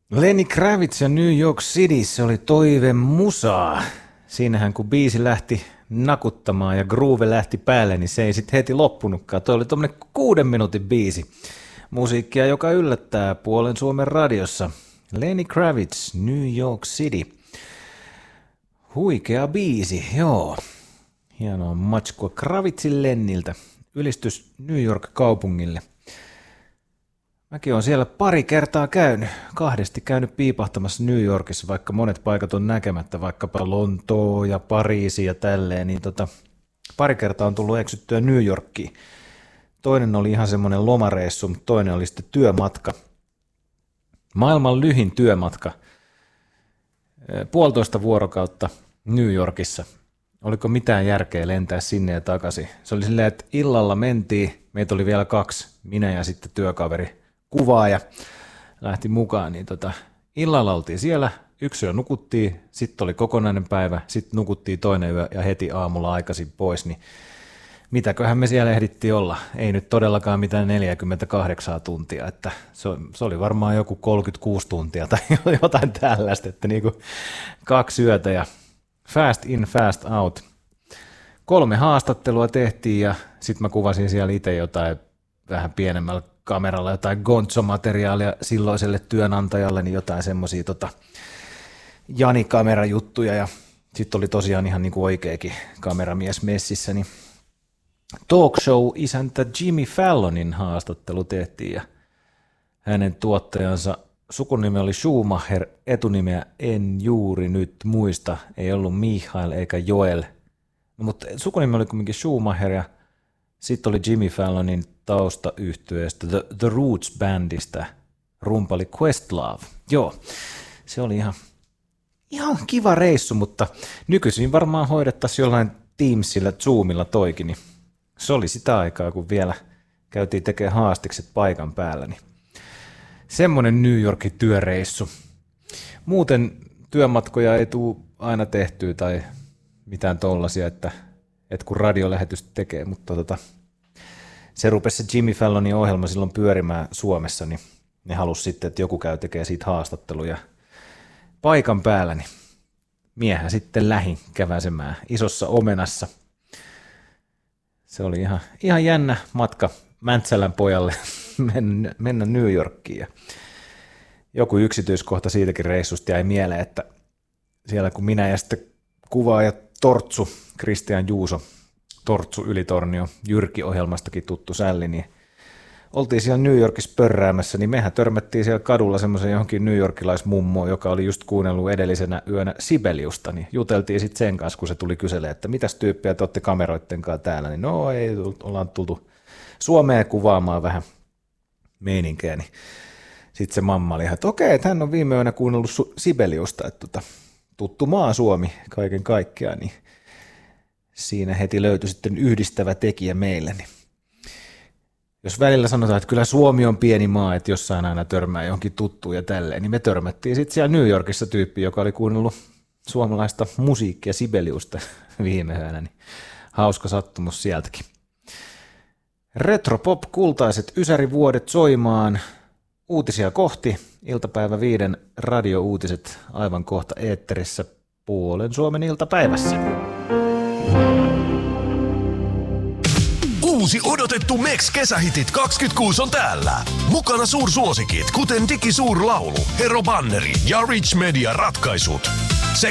Lenny Kravitz ja New York City, se oli toive musaa. Siinähän kun biisi lähti nakuttamaan ja groove lähti päälle, niin se ei sitten heti loppunutkaan. Toi oli tommonen 6 minuutin biisi. Musiikkia, joka yllättää puolen Suomen radiossa. Lenny Kravitz, New York City. Huikea biisi, joo. Hienoa matskua Kravitzin Lenniltä. Ylistys New York-kaupungille. Mäkin olen siellä pari kertaa kahdesti käynyt piipahtamassa New Yorkissa, vaikka monet paikat on näkemättä, vaikkapa Lontoo ja Pariisi ja tälleen, niin pari kertaa on tullut eksyttyä New Yorkiin. Toinen oli ihan semmoinen lomareissu, mutta toinen oli sitten työmatka. Maailman lyhin työmatka. 1,5 vuorokautta New Yorkissa. Oliko mitään järkeä lentää sinne ja takaisin? Se oli silleen, että illalla mentiin, meitä oli vielä 2, minä ja sitten työkaveri, kuvaaja lähti mukaan, niin illalla oltiin siellä, 1 yö nukuttiin, sitten oli kokonainen päivä, sitten nukuttiin toinen yö ja heti aamulla aikaisin pois, niin mitäköhän me siellä ehdittiin olla? Ei nyt todellakaan mitään 48 tuntia, että se oli varmaan joku 36 tuntia tai jotain tällaista, että niin kuin 2 yötä ja fast in, fast out. 3 haastattelua tehtiin ja sitten mä kuvasin siellä itse jotain vähän pienemmällä kameralla, jotain gonzo-materiaalia silloiselle työnantajalle, niin jotain semmosia Jani-kamerajuttuja ja sitten oli tosiaan ihan niin kuin oikeakin kameramies messissä, niin talk show-isäntä Jimmy Fallonin haastattelu tehtiin ja hänen tuottajansa sukunimi oli Schumacher, etunimeä en juuri nyt muista, ei ollut Michael eikä Joel, no, mutta sukunimi oli kuitenkin Schumacher ja sitten oli Jimmy Fallonin taustayhtyeestä The Roots Bandista rumpali Questlove. Joo, se oli ihan kiva reissu, mutta nykyisin varmaan hoidettaisiin jollain Teamsillä, Zoomilla toikin, niin se oli sitä aikaa, kun vielä käytiin tekemään haastikset paikan päällä, niin semmoinen New Yorkin työreissu. Muuten työmatkoja ei tule aina tehtyä tai mitään tollaisia, että kun radiolähetystä tekee, mutta se rupesi se Jimmy Fallonin ohjelma silloin pyörimään Suomessa, niin ne halusi sitten, että joku käy tekemään siitä haastatteluja paikan päällä, niin miehän sitten lähi käväsemään isossa omenassa. Se oli ihan jännä matka Mäntsälän pojalle mennä New Yorkiin. Ja joku yksityiskohta siitäkin reissusta jäi mieleen, että siellä kun minä ja sitten kuvaaja Tortsu, Kristian Juuso, Tortsu Ylitornio, Jyrki-ohjelmastakin tuttu sälli, niin oltiin siellä New Yorkissa pörräämässä, niin mehän törmättiin siellä kadulla semmoisen johonkin newyorkilaismummoon, joka oli just kuunnellut edellisenä yönä Sibeliusta, niin juteltiin sitten sen kanssa, kun se tuli kyselemään, että mitäs tyyppiä te olette kameroitten kanssa täällä, niin no ei, ollaan tultu Suomeen kuvaamaan vähän meininkeä, niin sitten se mamma oli ihan, että okei, että hän on viime yönä kuunnellut Sibeliusta, että tuttu maa Suomi kaiken kaikkiaan, niin siinä heti löytyi sitten yhdistävä tekijä meille, niin jos välillä sanotaan, että kyllä Suomi on pieni maa, että jossain aina törmää johonkin tuttuun ja tälleen, niin me törmättiin sitten siellä New Yorkissa tyyppi, joka oli kuunnellut suomalaista musiikkia Sibeliusta viime yönä, niin hauska sattumus sieltäkin. Retropop kultaiset ysärivuodet soimaan, uutisia kohti, iltapäivä 5 radiouutiset aivan kohta eetterissä puolen Suomen iltapäivässä. Uusi odotettu Mex-kesähitit 26 on täällä. Mukana suursuosikit, kuten Digi Suurlaulu, Hero Banneri ja Rich Media ratkaisut.